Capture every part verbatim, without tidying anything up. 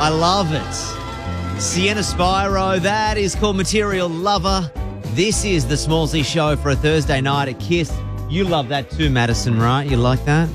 I love it. Sienna Spyro, that is called Material Lover. This is the Smallsy Show for a Thursday night at Kiss. You love that too, Madison, right? You like that?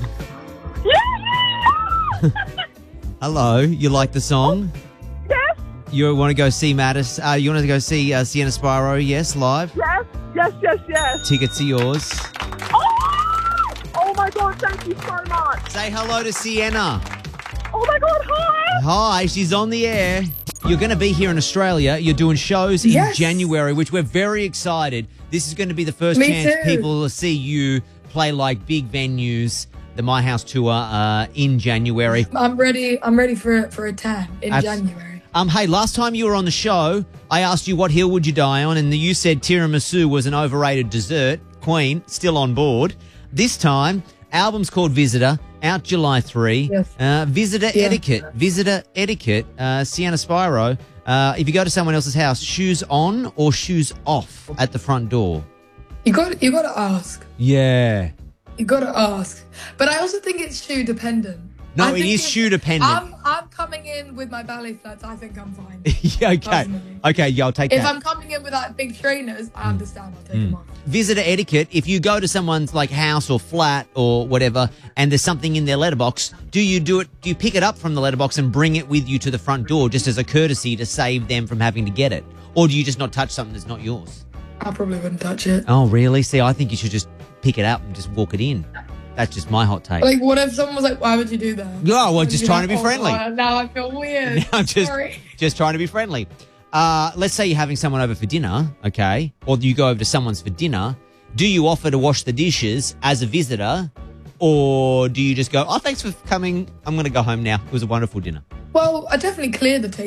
Yeah! Hello, you like the song? Yes, You want to go see Madison? Uh, you want to go see uh, Sienna Spyro? Yes, live. yes, yes, yes, yes. Tickets are yours. Oh! Oh my God, thank you so much. Say hello to Sienna. Oh my God, hi. Hi, she's on the air. You're going to be here in Australia. You're doing shows in Yes. January, which we're very excited. This is going to be the first Me chance too. people will see you play like big venues. The My House tour uh, in January. I'm ready. I'm ready for for a tan in Abs- January. Um, hey, last time you were on the show, I asked you what hill would you die on, and you said tiramisu was an overrated dessert. Queen, still on board. This time, album's called Visitor, out July third. Yes. Uh, Visitor Yeah. Etiquette. Visitor Etiquette, uh, Sienna Spyro. Uh, if you go to someone else's house, shoes on or shoes off at the front door? You got you got to ask. Yeah. You got to ask. But I also think it's shoe dependent. No, I it think is if- shoe dependent. I'm I'm coming in with my ballet flats. I think I'm fine. yeah, okay. Personally. Okay, yeah, I'll take If that. I'm coming in with like big trainers, I understand. I'll take Mm. them off. Visitor etiquette, if you go to someone's like house or flat or whatever and there's something in their letterbox, do you do it, do you pick it up from the letterbox and bring it with you to the front door just as a courtesy to save them from having to get it? Or do you just not touch something that's not yours? I probably wouldn't touch it. Oh, really? See, I think you should just pick it up and just walk it in. That's just my hot take. Like, what if someone was like, "Why would you do that?" Oh, well, Would just you trying to like, be friendly. Oh, now I feel weird. Now I'm just, Sorry. just trying to be friendly. Uh, let's say you're having someone over for dinner, okay? Or you go over to someone's for dinner. Do you offer to wash the dishes as a visitor? Or do you just go, oh, thanks for coming. I'm going to go home now. It was a wonderful dinner. Well, I definitely clear the table.